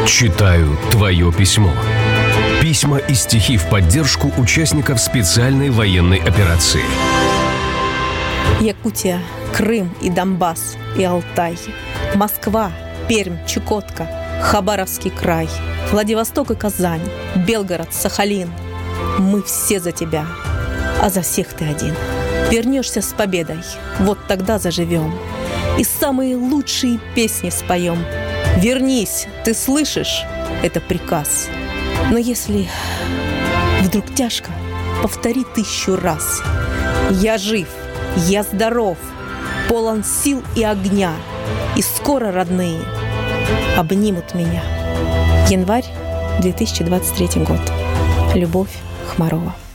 Читаю твое письмо. Письма и стихи в поддержку участников специальной военной операции. Якутия, Крым и Донбасс, и Алтай, Москва, Пермь, Чукотка, Хабаровский край, Владивосток и Казань, Белгород, Сахалин. Мы все за тебя, а за всех ты один. Вернешься с победой, вот тогда заживем, и самые лучшие песни споем. Вернись, ты слышишь? Это приказ. Но если вдруг тяжко, повтори 1000 раз. Я жив, я здоров, полон сил и огня, и скоро родные обнимут меня. Январь 2023 год. Любовь Хмарова.